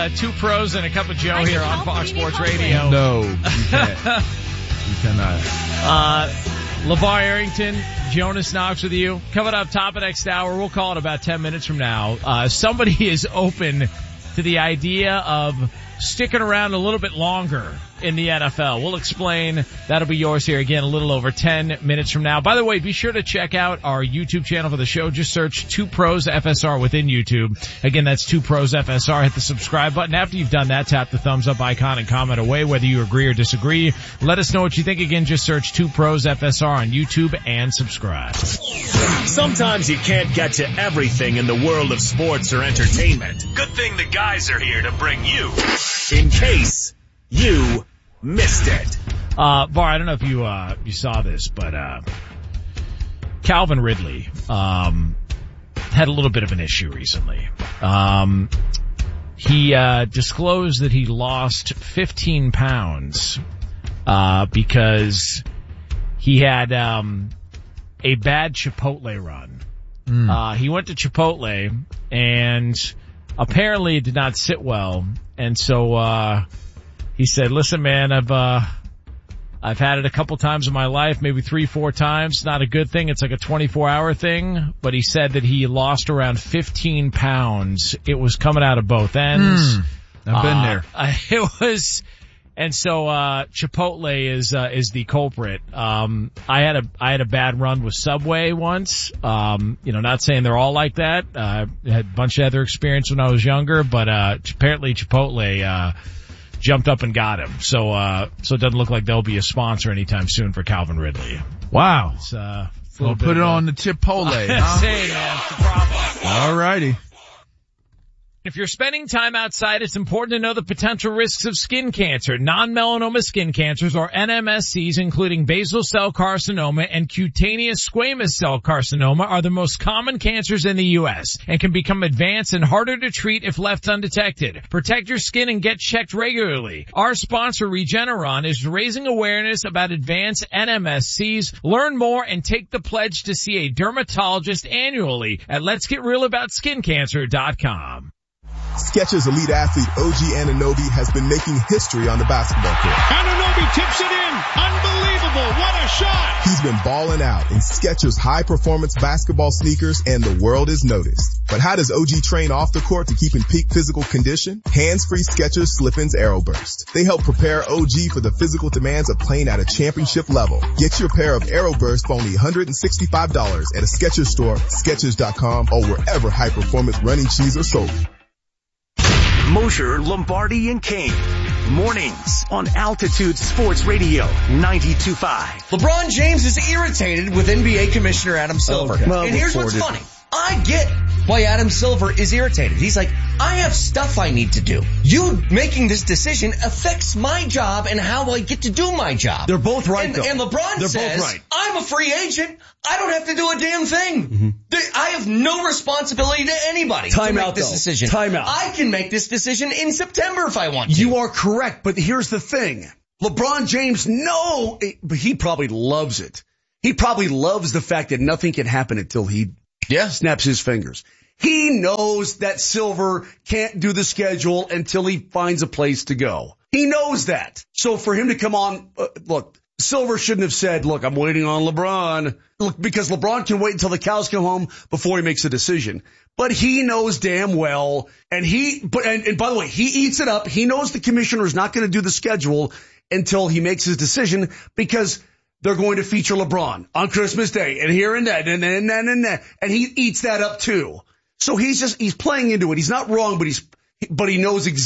Two Pros and a Cup of Joe here on Fox Sports Radio. No, you can't. You cannot. LeVar Arrington, Jonas Knox with you. Coming up top of next hour, we'll call it about 10 minutes from now. Somebody is open to the idea of sticking around a little bit longer in the NFL. We'll explain. That'll be yours here again a little over 10 minutes from now. By the way, be sure to check out our YouTube channel for the show. Just search Two Pros FSR within YouTube. Again, that's Two Pros FSR. Hit the subscribe button. After you've done that, tap the thumbs up icon and comment away whether you agree or disagree. Let us know what you think. Again, just search Two Pros FSR on YouTube and subscribe. Sometimes you can't get to everything in the world of sports or entertainment. Good thing the guys are here to bring you in case you missed it. Bar, I don't know if you saw this, but Calvin Ridley had a little bit of an issue recently. He disclosed that he lost 15 pounds because he had a bad Chipotle run. He went to Chipotle and apparently it did not sit well, and so he said, listen, man, I've had it a couple times in my life, maybe 3-4 times. Not a good thing. It's like a 24-hour thing. But he said that he lost around 15 pounds. It was coming out of both ends. I've been there. It was, and so Chipotle is the culprit. I had a bad run with Subway once. Not saying they're all like that. I had a bunch of other experience when I was younger, but apparently Chipotle jumped up and got him. So it doesn't look like there'll be a sponsor anytime soon for Calvin Ridley. Wow. It's, we'll put it on the Chipotle, huh? Say, man, it's a problem. All righty. If you're spending time outside, it's important to know the potential risks of skin cancer. Non-melanoma skin cancers, or NMSCs, including basal cell carcinoma and cutaneous squamous cell carcinoma, are the most common cancers in the U.S. and can become advanced and harder to treat if left undetected. Protect your skin and get checked regularly. Our sponsor, Regeneron, is raising awareness about advanced NMSCs. Learn more and take the pledge to see a dermatologist annually at letsgetrealaboutSkinCancer.com. Skechers elite athlete OG Anunoby has been making history on the basketball court. Anunoby tips it in. Unbelievable. What a shot. He's been balling out in Skechers high-performance basketball sneakers, and the world is noticed. But how does OG train off the court to keep in peak physical condition? Hands-free Skechers Slip-ins AeroBurst. They help prepare OG for the physical demands of playing at a championship level. Get your pair of AeroBurst for only $165 at a Skechers store, Skechers.com, or wherever high-performance running shoes are sold. Mosher, Lombardi, and King. Mornings on Altitude Sports Radio 92.5. LeBron James is irritated with NBA Commissioner Adam Silver. Okay. And here's what's funny. I get why Adam Silver is irritated. He's like, I have stuff I need to do. You making this decision affects my job and how I get to do my job. They're both right, though. And LeBron They're says, both right. I'm a free agent. I don't have to do a damn thing. Mm-hmm. I have no responsibility to anybody to make this decision. Time out. I can make this decision in September if I want to. You are correct, but here's the thing. LeBron James, but he probably loves it. He probably loves the fact that nothing can happen until he snaps his fingers. He knows that Silver can't do the schedule until he finds a place to go. He knows that. So for him to come on, look, Silver shouldn't have said, look, I'm waiting on LeBron. Look, because LeBron can wait until the cows come home before he makes a decision. But he knows damn well, and by the way, he eats it up. He knows the commissioner is not going to do the schedule until he makes his decision, because they're going to feature LeBron on Christmas Day and here and that and that, and he eats that up too. So he's playing into it. He's not wrong, but he knows exactly